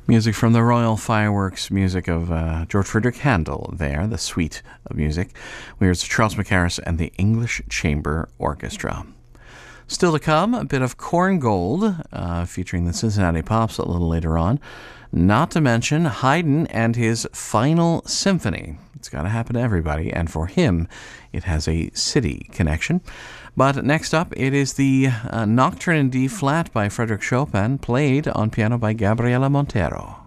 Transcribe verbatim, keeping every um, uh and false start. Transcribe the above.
Music from the Royal Fireworks, music of uh, George Frederick Handel there, the suite of music. We heard Charles Mackerras and the English Chamber Orchestra. Still to come, a bit of Corn Gold, uh, featuring the Cincinnati Pops a little later on. Not to mention Haydn and his Final Symphony. It's got to happen to everybody, and for him, it has a city connection. But next up, it is the uh, Nocturne in D-flat by Frédéric Chopin, played on piano by Gabriela Montero.